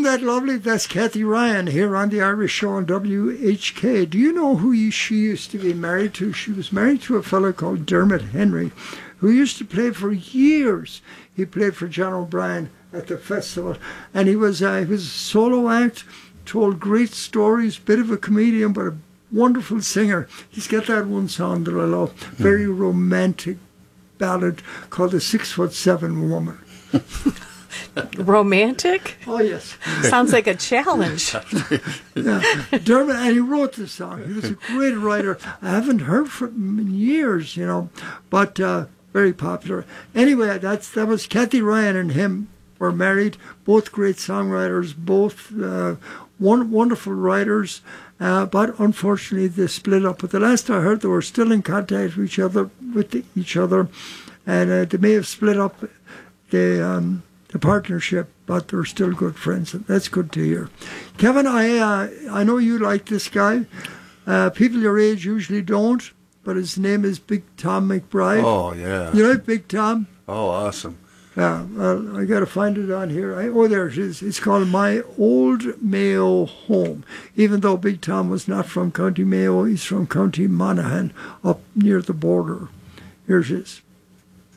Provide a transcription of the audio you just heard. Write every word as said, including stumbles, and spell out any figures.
that lovely? That's Kathy Ryan here on the Irish Show on W H K. Do you know who she used to be married to? She was married to a fellow called Dermot Henry, who used to play for years. He played for John O'Brien at the festival, and he was, uh, he was a solo act, told great stories, bit of a comedian, but a wonderful singer. He's got that one song that I love, very romantic ballad called The Six Foot Seven Woman. Romantic? Oh, yes. Sounds like a challenge. Yeah. Dermot, and he wrote the song. He was a great writer. I haven't heard from him in years, you know, but uh, very popular. Anyway, that's that was Kathy Ryan and him were married, both great songwriters, both uh, one, wonderful writers, uh, but unfortunately they split up. But the last I heard, they were still in contact with each other, with each other, and uh, they may have split up the um, the partnership, but they're still good friends. That's good to hear. Kevin, I uh, I know you like this guy. Uh, people your age usually don't, but his name is Big Tom McBride. Oh, yeah. You like Big Tom? Oh, awesome. Yeah, well, I got to find it on here. I, oh, there it is. It's called My Old Mayo Home. Even though Big Tom was not from County Mayo, he's from County Monaghan, up near the border. Here's his.